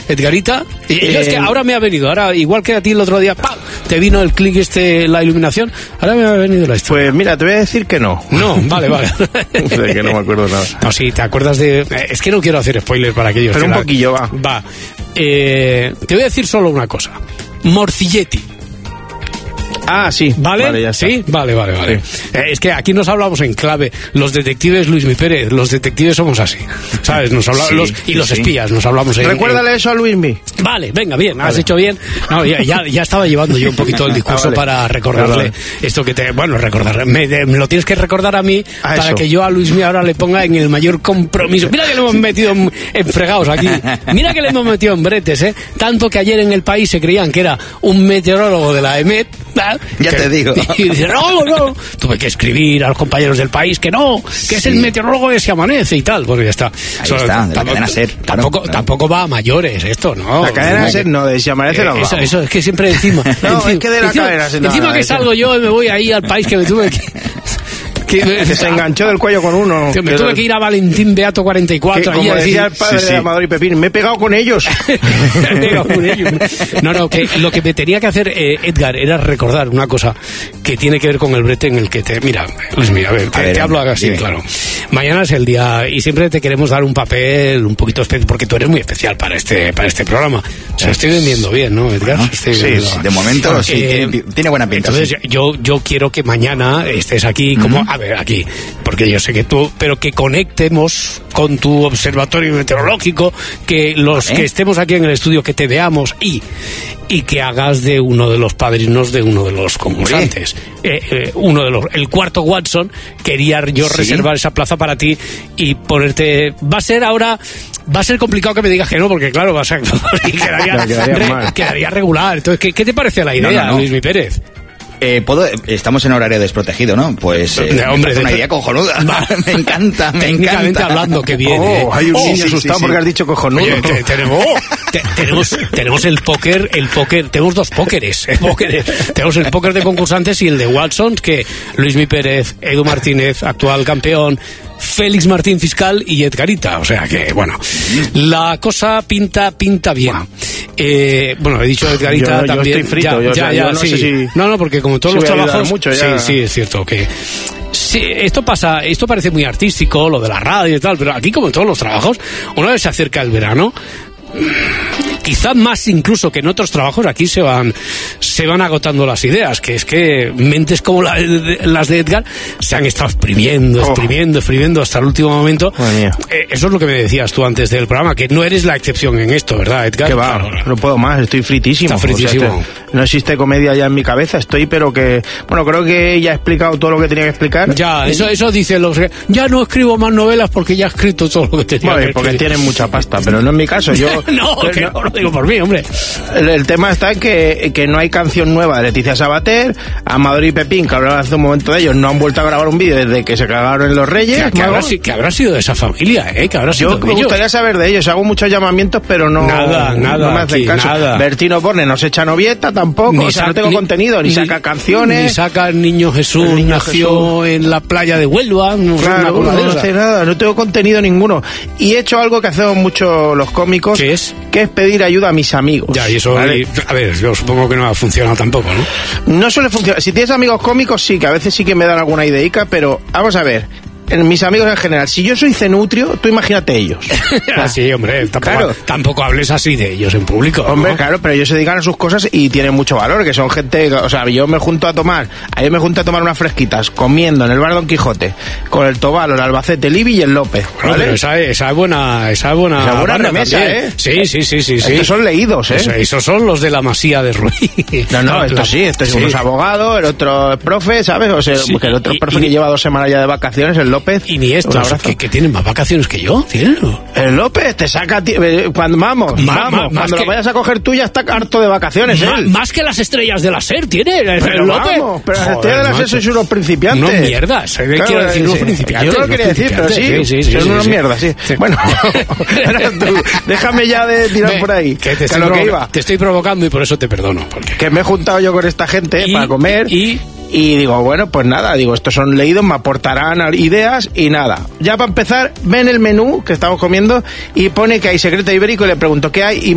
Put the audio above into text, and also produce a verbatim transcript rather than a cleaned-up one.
Edgarita. Y Eh, yo es que ahora me ha venido, ahora igual que a ti el otro día, ¡pam!, te vino el clic este, la iluminación, ahora me ha venido la historia. Pues mira, te voy a decir que no. No, vale, vale. De que no me acuerdo nada. No, sí, te acuerdas de... Es que no quiero hacer spoilers para aquellos. Pero que un la- poquillo, va. Va. Eh, te voy a decir solo una cosa. Morcilletti. Ah, sí. ¿Vale? ya está. Sí, vale, vale, vale. Eh, es que aquí nos hablamos en clave. Los detectives, Luismi Pérez, los detectives somos así. ¿Sabes? Nos hablamos, Sí, los, y sí, los sí. espías, nos hablamos en... Recuérdale eso a Luismi. en- Vale, venga, bien, has Vale. hecho bien. No, ya, ya, ya estaba llevando yo un poquito el discurso Ah, vale. para recordarle Vale, vale. esto que te... Bueno, recordar, me, de- me lo tienes que recordar a mí Ah, para eso. que yo a Luismi ahora le ponga en el mayor compromiso. Mira que le hemos metido en, en fregados aquí. Mira que le hemos metido en bretes, ¿eh? Tanto que ayer en El País se creían que era un meteorólogo de la E M E T. ¿verdad? Ya Que- te digo. Y dice, no, no. Tuve que escribir a los compañeros del País que no, que es el Sí. meteorólogo que se amanece y tal. Bueno, ya está. Ahí está, de la cadena SER, claro, Tampoco, claro. tampoco va a mayores esto, ¿no? La cadena No, SER no, de si amanece no eh, eso, vamos. eso es que siempre encima. No, encima, es que de la encima, cadena SER no, encima no, que eso- salgo yo y me voy ahí al País que me tuve que... que, Que se enganchó del cuello con uno. que me tuve que ir a Valentín Beato cuarenta y Que, cuatro ahí como a decir... decía el padre Sí, sí. de Amador y Pepín, me he pegado con ellos. No, no, que lo que me tenía que hacer eh, Edgar era recordar una cosa que tiene que ver con el brete en el que te... Mira, Luis, mira, a ver, te, A ver, te hablo así, dime. claro. Mañana es el día y siempre te queremos dar un papel un poquito especial, porque tú eres muy especial para este para este programa. Se lo estoy vendiendo bien, ¿no, Edgar? Bueno, Estoy sí, vendiendo- sí, de momento sí, Eh, tiene, tiene buena pinta. Entonces sí. yo yo quiero que mañana estés aquí como a ver aquí, porque yo sé que tú, pero que conectemos con tu observatorio meteorológico, que los Vale. que estemos aquí en el estudio que te veamos y y que hagas de uno de los padrinos de uno de los concursantes. Eh, eh, uno de los el cuarto Watson, quería yo ¿Sí? reservar esa plaza para ti y ponerte, va a ser ahora va a ser complicado que me digas que no, porque claro, vas a quedaría, No, quedaría re- mal. quedaría regular. Entonces, ¿qué, qué te parece la No, idea, no, no. Luismi Pérez? Eh, ¿puedo? Estamos en horario desprotegido, ¿no? Pues eh, No, hombre, me parece una de- idea cojonuda. me encanta, me Técnicamente encanta. hablando, que viene. Oh, ¿eh? hay un Oh, niño sí, asustado sí, porque sí. has dicho cojonudo. Oye, te- tenemos, te- tenemos, tenemos el póker, el póker, tenemos dos pókeres, eh, pókeres. Tenemos el póker de concursantes y el de Watson, que Luismi Pérez, Edu Martínez, actual campeón, Félix Martín fiscal y Edgarita, o sea que bueno, la cosa pinta pinta bien. Eh, bueno, he dicho Edgarita Yo- yo también. estoy frito, ya, yo, o ya, sea, ya, yo no sí. sé si- No, no, porque como todos si los voy a ayudar trabajos, mucho, ya. sí, sí, es cierto que sí, esto pasa, esto parece muy artístico, lo de la radio y tal, pero aquí como en todos los trabajos, una vez se acerca el verano, quizá más incluso que en otros trabajos, aquí se van se van agotando las ideas, que es que mentes como la de- las de Edgar se han estado exprimiendo, Oh. exprimiendo, exprimiendo hasta el último momento. Madre mía. Eh, eso es lo que me decías tú antes del programa, que no eres la excepción en esto, ¿verdad, Edgar? Que va, Claro, claro. no puedo más, estoy fritísimo. Está fritísimo. O sea, este- no existe comedia ya en mi cabeza, estoy, pero que... Bueno, creo que ya he explicado todo lo que tenía que explicar. Ya, eso, eso dicen los que ya no escribo más novelas porque ya he escrito todo lo que tenía Vale, que porque escribir. tienen mucha pasta, pero no en mi caso. Yo, no, yo que no- no lo digo por mí, hombre. El, el tema está en que, que no hay canción nueva de Leticia Sabater, Amador y Pepín, que hablaban hace un momento de ellos, no han vuelto a grabar un vídeo desde que se cagaron en los Reyes. Que, que habrá, Magos. si- que habrá sido de esa familia, ¿eh? Que habrá sido Yo de me ellos. gustaría saber de ellos, hago muchos llamamientos, pero no, Nada, nada, no me hacen aquí, caso. nada. Bertino Borne no se echa novieta tampoco, o sea, sa- no tengo contenido, ni, saca canciones. Ni saca el Niño Jesús, El Niño nació en la playa de Huelva. No sé, una Claro, cosa de no esa. hace nada, no tengo contenido ninguno. Y he hecho algo que hacemos mucho los cómicos, ¿Qué es? que es pedir ayuda a mis amigos. Ya, y eso, ¿vale? y- a ver, yo supongo que no ha funcionado tampoco, ¿no? No suele funcionar. Si tienes amigos cómicos, sí, que a veces sí que me dan alguna ideica, pero vamos a ver. En mis amigos en general, si yo soy cenutrio, tú imagínate ellos. Así, hombre, tampoco, Claro. tampoco hables así de ellos en público. ¿no? Hombre, claro, pero ellos se dedican a sus cosas y tienen mucho valor, que son gente, o sea, yo me junto a tomar, ayer me junto a tomar unas fresquitas, comiendo en el bar Don Quijote, con el Tobalo, el Albacete, el Ibi y el López, Bueno, ¿vale? pero esa, esa es buena, esa es buena, Esa buena barra remesa, también. ¿eh? Sí, sí, sí, sí, sí. Estos son leídos, ¿eh? Eso- esos son los de la Masía de Ruiz. No, no, esto la- sí, esto es sí. uno es abogado, el otro es profe, ¿sabes? O sea, Sí, que el otro y- profe y- que lleva dos semanas ya de vacaciones, el López. Y ni Un estos, abrazo. que, que tienen más vacaciones que yo, ¿tienen? El López te saca, ti- eh, cuando vamos, Ma- vamos, ma- más cuando que- lo vayas a coger tú ya está harto de vacaciones, Ma- él. más que las estrellas de la SER tiene el Pero López. vamos, pero las Joder, estrellas de la SER macho. sois unos principiantes. Unos mierdas, eh, quiero decir, unos sí. principiantes. Yo no lo quería unos decir, pero sí, principiantes, sí, sí, son sí, unos sí. mierdas, sí. Sí. Bueno, ahora tú, déjame ya de tirar Ve, por ahí, que te que estoy, a lo que provo- iba. te estoy provocando y por eso te perdono. Porque... Que me he juntado yo con esta gente Y- para comer y- y digo, bueno, pues nada, digo, estos son leídos, me aportarán ideas y nada. Ya para empezar, ven el menú que estamos comiendo y pone que hay secreto ibérico y le pregunto, ¿qué hay? Y